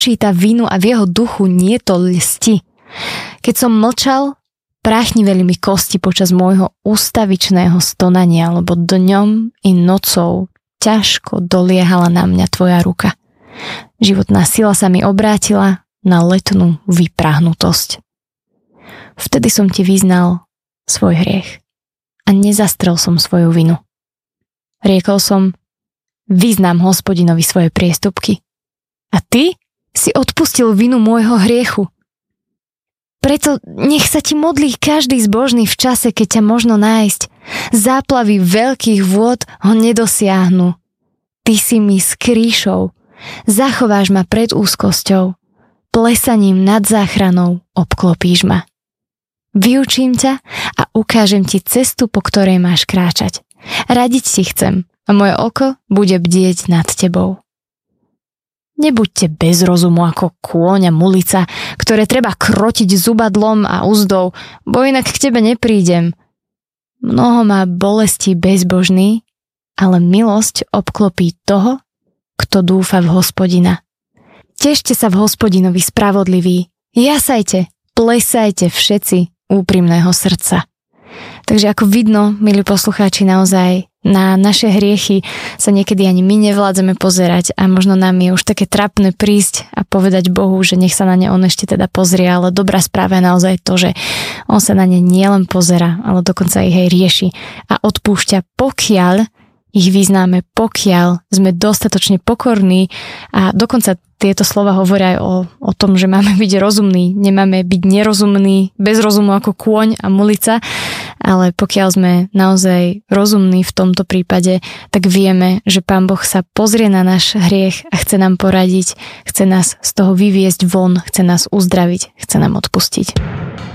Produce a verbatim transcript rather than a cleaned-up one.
číta vinu a v jeho duchu nie to lsti. Keď som mlčal, práchniveli mi kosti počas môjho ústavičného stonania, lebo dňom i nocou ťažko doliehala na mňa tvoja ruka. Životná sila sa mi obrátila na letnú vyprahnutosť. Vtedy som ti vyznal svoj hriech a nezastrel som svoju vinu. Riekol som, vyznám Hospodinovi svoje priestupky. A ty si odpustil vinu môjho hriechu. Preto nech sa ti modlí každý zbožný v čase, keď ťa možno nájsť. Záplavy veľkých vôd ho nedosiahnu. Ty si mi skrýšou, zachováš ma pred úzkosťou, plesaním nad záchranou obklopíš ma. Vyučím ťa a ukážem ti cestu, po ktorej máš kráčať. Radiť ti chcem a moje oko bude bdieť nad tebou. Nebuďte bez rozumu ako kôň a mulica, ktoré treba krotiť zubadlom a uzdou, bo inak k tebe neprídem. Mnoho má bolesti bezbožný, ale milosť obklopí toho, kto dúfa v Hospodina. Tešte sa v Hospodinovi spravodliví, jasajte, plesajte všetci úprimného srdca. Takže ako vidno, milí poslucháči, naozaj na naše hriechy sa niekedy ani my nevládzeme pozerať a možno nám je už také trápne prísť a povedať Bohu, že nech sa na ne on ešte teda pozrie, ale dobrá správa je naozaj to, že on sa na ne nielen pozera, ale dokonca ich aj rieši a odpúšťa, pokiaľ ich vyznáme, pokiaľ sme dostatočne pokorní a dokonca tieto slova hovoria aj o, o tom, že máme byť rozumní, nemáme byť nerozumní, bez rozumu ako kôň a mulica, ale pokiaľ sme naozaj rozumní v tomto prípade, tak vieme, že Pán Boh sa pozrie na náš hriech a chce nám poradiť, chce nás z toho vyviesť von, chce nás uzdraviť, chce nám odpustiť.